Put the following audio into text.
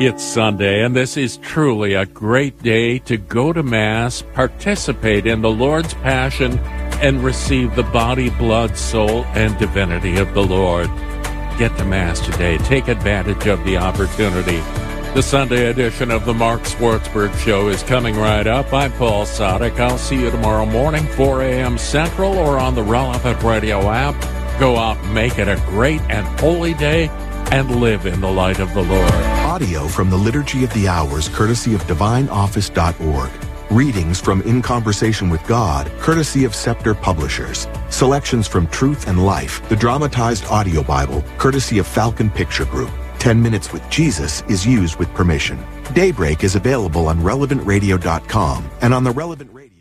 It's Sunday, and this is truly a great day to go to Mass, participate in the Lord's Passion, and receive the body, blood, soul, and divinity of the Lord. Get to Mass today. Take advantage of the opportunity. The Sunday edition of the Mark Schwartzberg Show is coming right up. I'm Paul Sadek. I'll see you tomorrow morning, 4 a.m. Central, or on the relevant radio app. Go out, make it a great and holy day, and live in the light of the Lord. Audio from the Liturgy of the Hours, courtesy of DivineOffice.org. Readings from In Conversation with God, courtesy of Scepter Publishers. Selections from Truth and Life, the dramatized audio Bible, courtesy of Falcon Picture Group. 10 Minutes with Jesus is used with permission. Daybreak is available on RelevantRadio.com and on the Relevant Radio.